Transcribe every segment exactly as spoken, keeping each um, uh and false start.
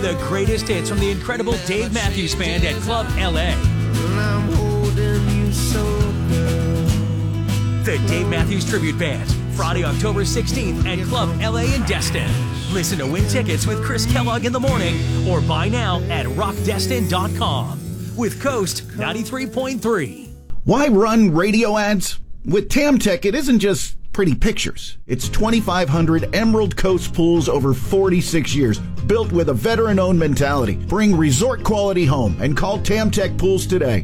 The greatest hits from the incredible Dave Matthews Band at Club L A. I'm holding you so good. The Dave Matthews Tribute Band, Friday, October sixteenth at Club L A in Destin. Listen to win tickets with Chris Kellogg in the morning or buy now at rock destin dot com with Coast ninety-three point three. Why run radio ads? With TamTech, it isn't just pretty pictures. It's twenty-five hundred Emerald Coast pools over forty-six years, built with a veteran-owned mentality. Bring resort quality home and call TamTech Pools today.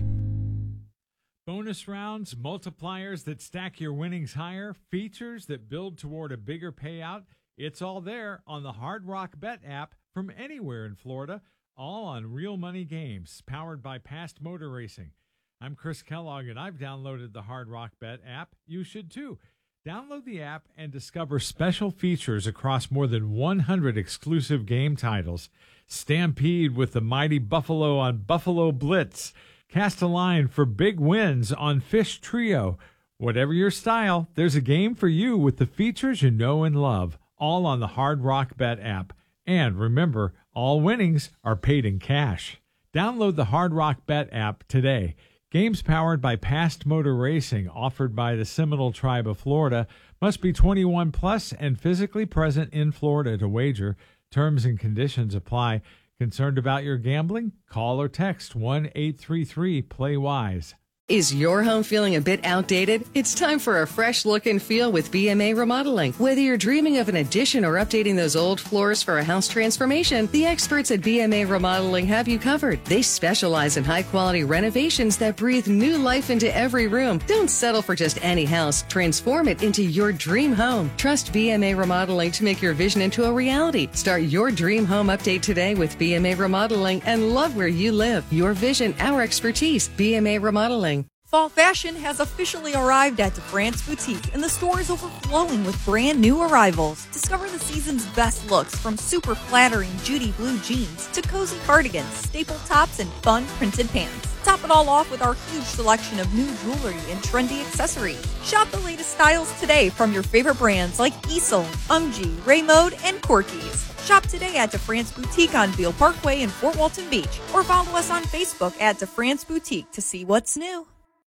Bonus rounds, multipliers that stack your winnings higher, features that build toward a bigger payout. It's all there on the Hard Rock Bet app from anywhere in Florida, all on real money games, powered by Past Motor Racing. I'm Chris Kellogg, and I've downloaded the Hard Rock Bet app. You should too. Download the app and discover special features across more than one hundred exclusive game titles. Stampede with the mighty Buffalo on Buffalo Blitz. Cast a line for big wins on Fish Trio. Whatever your style, there's a game for you with the features you know and love, all on the Hard Rock Bet app. And remember, all winnings are paid in cash. Download the Hard Rock Bet app today. Games powered by Past Motor Racing, offered by the Seminole Tribe of Florida, must be twenty-one plus and physically present in Florida to wager. Terms and conditions apply. Concerned about your gambling? Call or text one eight three three play wise. Is your home feeling a bit outdated? It's time for a fresh look and feel with B M A Remodeling. Whether you're dreaming of an addition or updating those old floors for a house transformation, the experts at B M A Remodeling have you covered. They specialize in high-quality renovations that breathe new life into every room. Don't settle for just any house. Transform it into your dream home. Trust B M A Remodeling to make your vision into a reality. Start your dream home update today with B M A Remodeling and love where you live. Your vision, our expertise. B M A Remodeling. Fall fashion has officially arrived at DeFrance Boutique, and the store is overflowing with brand new arrivals. Discover the season's best looks, from super flattering Judy blue jeans to cozy cardigans, staple tops, and fun printed pants. Top it all off with our huge selection of new jewelry and trendy accessories. Shop the latest styles today from your favorite brands like Easel, Umgee, Raymode, and Corky's. Shop today at DeFrance Boutique on Beale Parkway in Fort Walton Beach, or follow us on Facebook at DeFrance Boutique to see what's new.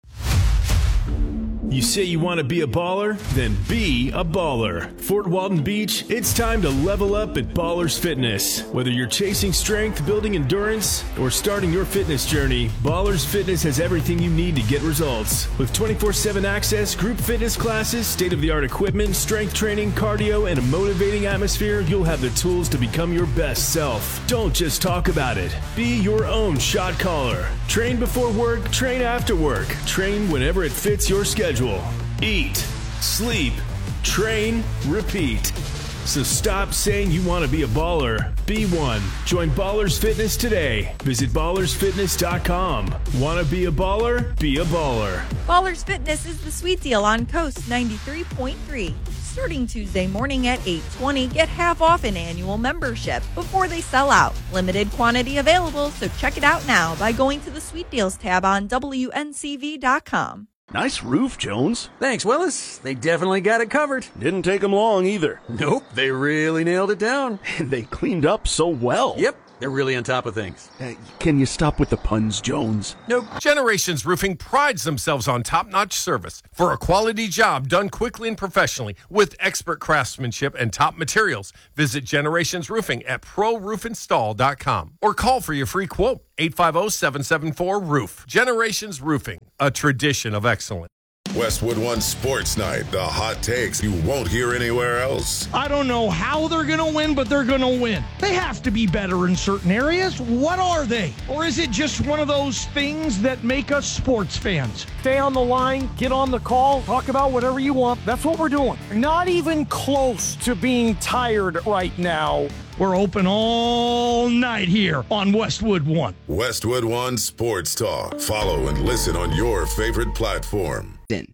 You say you want to be a baller? Then be a baller. Fort Walton Beach, it's time to level up at Ballers Fitness. Whether you're chasing strength, building endurance, or starting your fitness journey, Ballers Fitness has everything you need to get results. With twenty-four seven access, group fitness classes, state-of-the-art equipment, strength training, cardio, and a motivating atmosphere, you'll have the tools to become your best self. Don't just talk about it. Be your own shot caller. Train before work, train after work. Train whenever it fits your schedule. Eat, sleep, train, repeat. So stop saying you want to be a baller. Be one. Join Ballers Fitness today. Visit ballers fitness dot com. Want to be a baller? Be a baller. Ballers Fitness is the sweet deal on Coast ninety-three point three. Starting Tuesday morning at eight twenty, get half off an annual membership before they sell out. Limited quantity available, so check it out now by going to the Sweet Deals tab on W N C V dot com. Nice roof, Jones. Thanks, Willis. They definitely got it covered. Didn't take them long either. Nope, they really nailed it down. And they cleaned up so well. Yep, they're really on top of things. Uh, can you stop with the puns, Jones? Nope. Generations Roofing prides themselves on top-notch service for a quality job done quickly and professionally with expert craftsmanship and top materials. Visit Generations Roofing at pro roof install dot com or call for your free quote, eight five zero, seven seven four, roof. Generations Roofing, a tradition of excellence. Westwood One Sports Night, the hot takes you won't hear anywhere else. I don't know how they're going to win, but they're going to win. They have to be better in certain areas. What are they? Or is it just one of those things that make us sports fans? Stay on the line, get on the call, talk about whatever you want. That's what we're doing. Not even close to being tired right now. We're open all night here on Westwood One. Westwood One Sports Talk. Follow and listen on your favorite platform.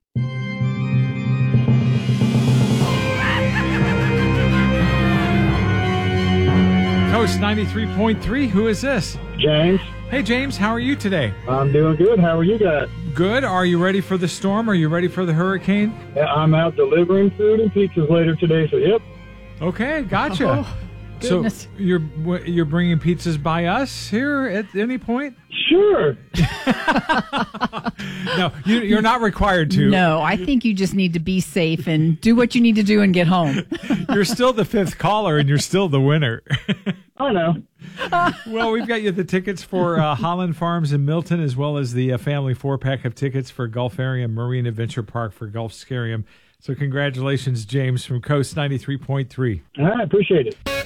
Coast ninety-three point three, who is this? James. Hey, James, how are you today? I'm doing good. How are you guys? Good. Are you ready for the storm? Are you ready for the hurricane? Yeah, I'm out delivering food and pizzas later today, so yep. Okay, gotcha. Oh. Goodness. So you're you're bringing pizzas by us here at any point? Sure. No, you, you're not required to. No, I think you just need to be safe and do what you need to do and get home. You're still the fifth caller, and you're still the winner. I know. Well, we've got you the tickets for uh, Holland Farms in Milton, as well as the uh, family four-pack of tickets for Gulfarium Marine Adventure Park for Gulfscarium. So congratulations, James, from Coast ninety-three point three. I appreciate it.